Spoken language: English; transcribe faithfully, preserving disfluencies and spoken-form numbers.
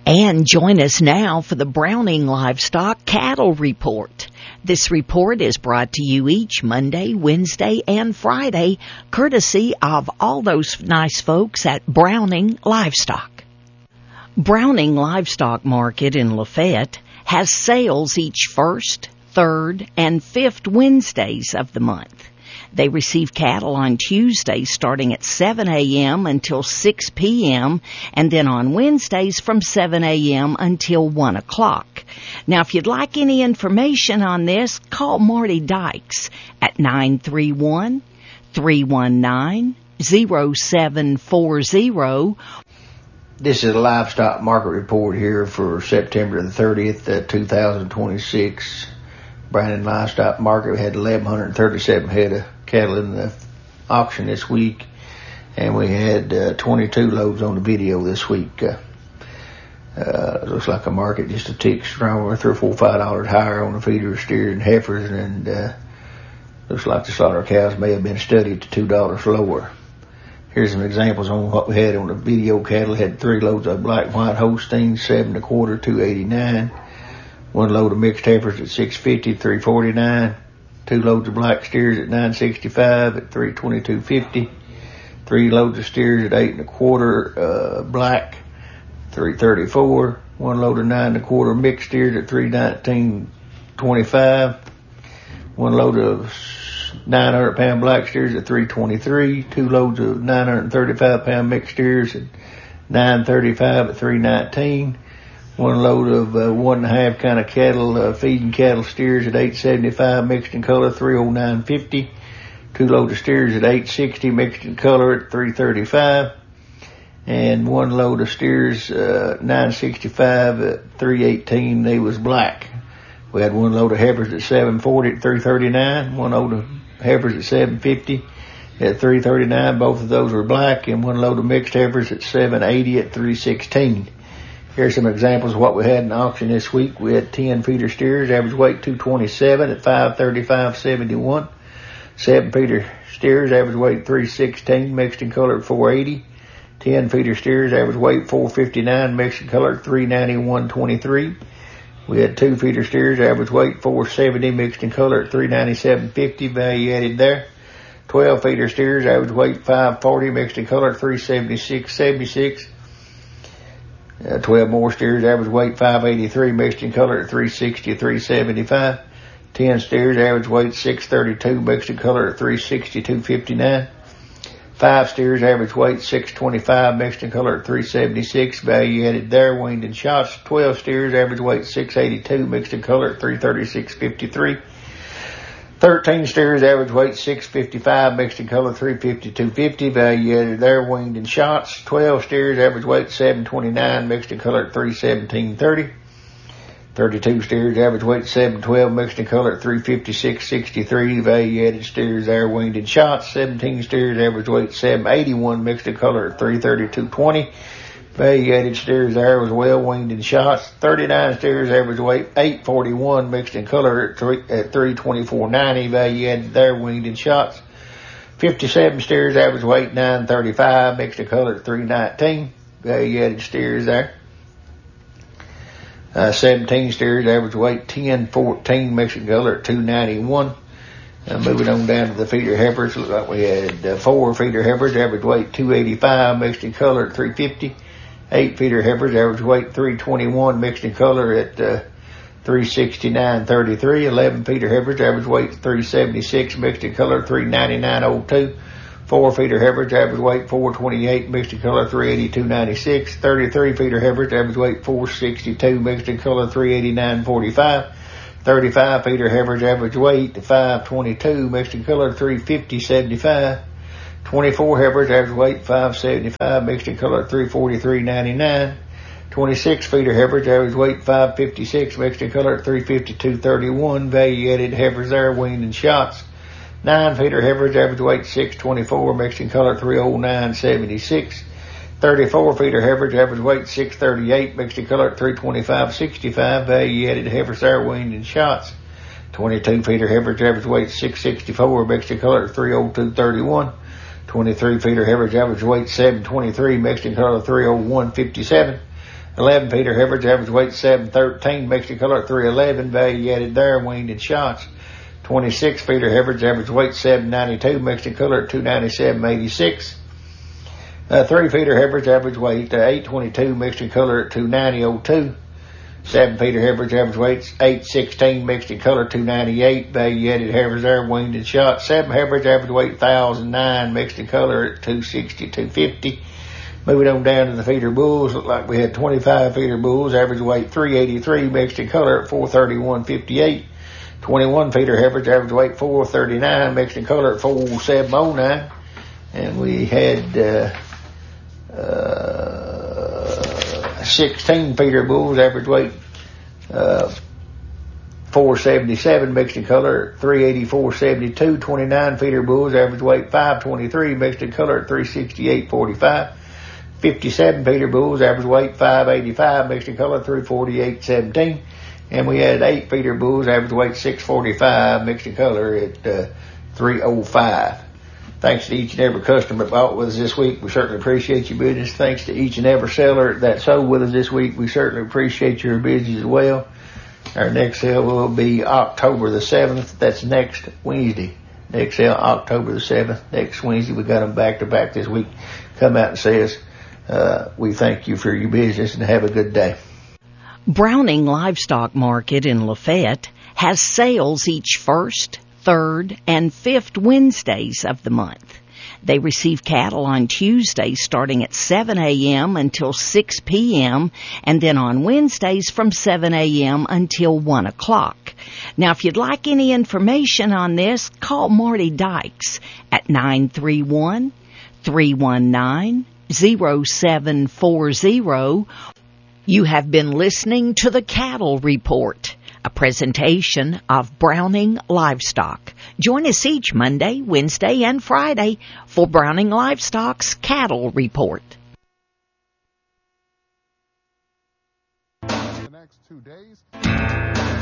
And join us now for the Browning Livestock Cattle Report. This report is brought to you each Monday, Wednesday, and Friday, courtesy of all those nice folks at Browning Livestock. Browning Livestock Market in Lafayette has sales each first, third, and fifth Wednesdays of the month. They receive cattle on Tuesdays starting at seven a.m. until six p.m. and then on Wednesdays from seven a.m. until one o'clock. Now, if you'd like any information on this, call Marty Dykes at nine three one, three one nine, zero seven four zero. This is a livestock market report here for September the thirtieth, uh, two thousand twenty-six. Brandon Livestock Market, we had eleven thirty-seven head of cattle in the auction this week, and we had uh, twenty-two loads on the video this week. Uh, uh, looks like a market just a tick stronger, three or four, five dollars higher on the feeder, steers, and heifers, and uh, looks like the slaughter cows may have been studied to two dollars lower. Here's some examples on what we had on the video cattle. We had three loads of black and white Holsteins, seven and a quarter, two eighty-nine. One load of mixed heifers at six fifty, three forty-nine. Two loads of black steers at nine sixty-five at three twenty-two fifty. Three loads of steers at eight and a quarter, uh, black, three thirty-four. One load of nine and a quarter mixed steers at three nineteen twenty-five. One load of nine hundred pound black steers at three twenty-three. Two loads of nine hundred thirty-five pound mixed steers at nine thirty-five at three nineteen. One load of uh, one and a half kind of cattle, uh, feeding cattle steers at eight seventy-five, mixed in color, three oh nine fifty. Two loads of steers at eight sixty, mixed in color at three thirty-five. And one load of steers, uh, nine sixty-five at three eighteen, they was black. We had one load of heifers at seven forty at three thirty-nine, one load of heifers at seven fifty at three thirty-nine, both of those were black, and one load of mixed heifers at seven eighty at three sixteen. Here's some examples of what we had in auction this week. We had ten feeder steers, average weight two twenty-seven at five thirty-five seventy-one. Seven feeder steers, average weight three sixteen, mixed in color at four eighty. Ten feeder steers, average weight four fifty-nine, mixed in color at three ninety-one twenty-three. We had two feeder steers, average weight four seventy, mixed in color at three ninety-seven fifty, value added there. Twelve feeder steers, average weight five forty, mixed in color at three seventy-six seventy-six. Uh, twelve more steers, average weight five eighty-three, mixed in color at three sixty, three seventy-five. ten steers, average weight six thirty-two, mixed in color at three sixty-two fifty-nine. five steers, average weight six twenty-five, mixed in color at three seventy-six, value added there, weaned and shots. twelve steers, average weight six eighty-two, mixed in color at three thirty-six fifty-three. thirteen steers, average weight six fifty-five, mixed in color three fifty-two fifty, value added there, weaned and shots. twelve steers, average weight seven twenty-nine, mixed in color at three seventeen thirty. thirty-two steers, average weight seven twelve, mixed in color at three fifty-six sixty-three, value added steers there, weaned and shots. seventeen steers, average weight seven eighty-one, mixed in color at three thirty-two twenty. Value added steers there was well weaned in shots. thirty-nine steers, average weight eight forty-one, mixed in color at three, at three twenty-four ninety, value added there, weaned in shots. fifty-seven steers, average weight nine thirty-five, mixed in color at three nineteen, value added steers there. Uh, seventeen steers, average weight ten fourteen, mixed in color at two ninety-one. Uh, moving on down to the feeder heifers, looks like we had uh, four feeder heifers, average weight two eighty-five, mixed in color at three fifty. Eight feeder heifers, average weight three twenty-one, mixed in color at uh, three sixty-nine thirty-three. Eleven feeder heifers, average weight three seventy-six, mixed in color three ninety-nine oh two. Four feeder heifers, average weight four twenty-eight, mixed in color three eighty-two ninety-six. Thirty-three feeder heifers, average weight four sixty-two, mixed in color three eighty-nine forty-five. Thirty-five feeder heifers, average weight five twenty-two, mixed in color three fifty seventy-five. Twenty-four heifers, average weight five seventy-five, mixed in color three forty-three ninety-nine. Twenty-six feeder heifers, average weight five fifty-six, mixed in color three fifty-two thirty-one, value added heifers there, weaned and shots. Nine feeder heifers, average weight six twenty-four, mixed in color three oh nine seventy-six. Thirty-four feeder heifers, average weight six thirty-eight, mixed in color three twenty-five sixty-five, value added heifers there, weaned and shots. Twenty-two feeder heifers, average weight six sixty-four, mixed in color three oh two thirty-one. Twenty-three feeder heifers, average weight seven twenty-three, mixed in color three oh one fifty-seven. eleven feeder Herefords, average weight seven thirteen, mixed in color at three eleven, value added there, weaned in shots. twenty-six feeder Herefords, average weight seven ninety-two, mixed in color at two ninety-seven eighty-six. Uh, three feeder Herefords, average weight uh, eight twenty-two, mixed in color at two ninety oh two. seven feeder Herefords, average weight eight sixteen, mixed in color two ninety-eight, value added Herefords there, weaned in shot. seven Herefords, average weight one thousand nine, mixed in color at two sixty, two fifty. Moving on down to the feeder bulls, looked like we had twenty-five feeder bulls, average weight three eighty-three, mixed in color at four thirty-one fifty-eight. twenty-one feeder Herefords, average weight four thirty-nine, mixed in color at four seven oh nine. And we had uh, uh, sixteen feeder bulls, average weight uh, four seventy-seven, mixed in color at three eighty-four seventy-two. twenty-nine feeder bulls, average weight five twenty-three, mixed in color at three sixty-eight forty-five. fifty-seven feeder bulls, average weight five eighty-five, mixed in color three forty-eight seventeen. And we had eight feeder bulls, average weight six forty-five, mixed in color at uh, three oh five. Thanks to each and every customer that bought with us this week. We certainly appreciate your business. Thanks to each and every seller that sold with us this week. We certainly appreciate your business as well. Our next sale will be October the seventh. That's next Wednesday. Next sale, October the seventh. Next Wednesday. We got them back to back this week. Come out and see us. Uh, we thank you for your business and have a good day. Browning Livestock Market in Lafayette has sales each first, third, and fifth Wednesdays of the month. They receive cattle on Tuesdays starting at seven a.m. until six p.m. and then on Wednesdays from seven a.m. until one o'clock. Now, if you'd like any information on this, call Marty Dykes at nine three one, three one nine, zero seven four zero. You have been listening to the Cattle Report, a presentation of Browning Livestock. Join us each Monday, Wednesday, and Friday for Browning Livestock's Cattle Report. The next two days.